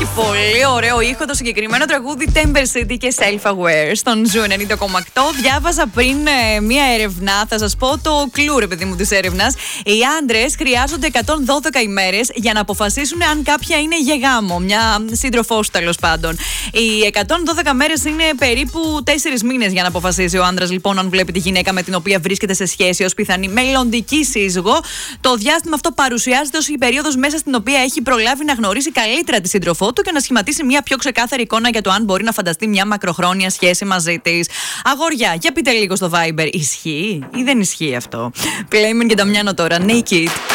Πολύ ωραίο ήχο το συγκεκριμένο τραγούδι Temper City και Self-Aware στον Ζου 90,8. Διάβαζα πριν μία έρευνα, θα σας πω το κλου, ρε παιδί μου, της έρευνας. Οι άντρες χρειάζονται 112 ημέρες για να αποφασίσουν αν κάποια είναι για γάμο. Μια σύντροφός του, τέλος πάντων. Οι 112 μέρες είναι περίπου 4 μήνες για να αποφασίσει ο άντρας, λοιπόν, αν βλέπει τη γυναίκα με την οποία βρίσκεται σε σχέση ως πιθανή μελλοντική σύζυγο. Το διάστημα αυτό παρουσιάζεται ως η περίοδος μέσα στην οποία έχει προλάβει να γνωρίσει καλύτερα τη σύντροφό του και να σχηματίσει μια πιο ξεκάθαρη εικόνα για το αν μπορεί να φανταστεί μια μακροχρόνια σχέση μαζί της. Αγόρια, για πείτε λίγο στο Viber, ισχύει ή δεν ισχύει αυτό? Playmen και Νταμιάνο τώρα, Naked.